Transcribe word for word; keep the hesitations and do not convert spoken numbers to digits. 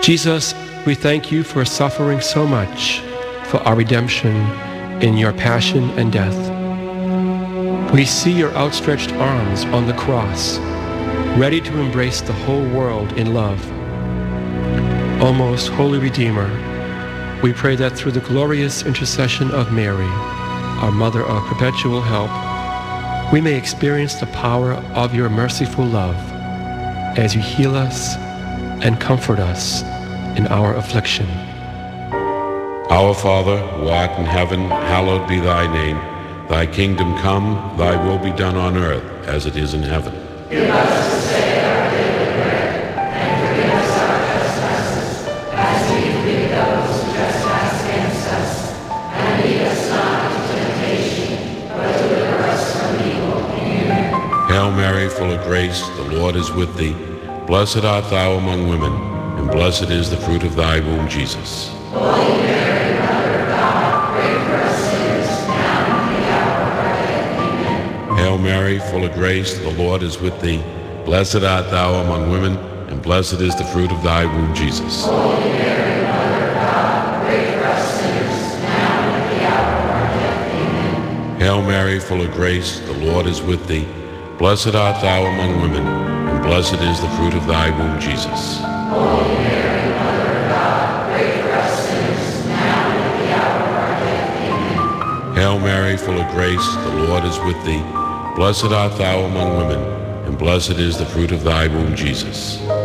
Jesus, we thank you for suffering so much for our redemption in your passion and death. We see your outstretched arms on the cross, ready to embrace the whole world in love. O most holy Redeemer, we pray that through the glorious intercession of Mary, our Mother of perpetual help, we may experience the power of your merciful love as you heal us and comfort us in our affliction. Our Father, who art in heaven, hallowed be thy name. Thy kingdom come, thy will be done on earth as it is in heaven. Give us this day our daily bread, and forgive us our trespasses, as we forgive those who trespass against us. And lead us not into temptation, but deliver us from evil. Amen. Hail Mary, full of grace, the Lord is with thee. Blessed art thou among women, and blessed is the fruit of thy womb, Jesus. Holy Mary, Mother of God, pray for us sinners, now and at the hour of our death. Amen. Hail Mary, full of grace, the Lord is with thee. Blessed art thou among women, and blessed is the fruit of thy womb, Jesus. Holy Mary, Mother of God, pray for us sinners, now and at the hour of our death. Amen. Hail Mary, full of grace, the Lord is with thee. Blessed art thou among women, and blessed is the fruit of thy womb, Jesus. Holy Mary, Mother of God, pray for us sinners, now and at the hour of our death. Amen. Hail Mary, full of grace, the Lord is with thee. Blessed art thou among women, and blessed is the fruit of thy womb, Jesus.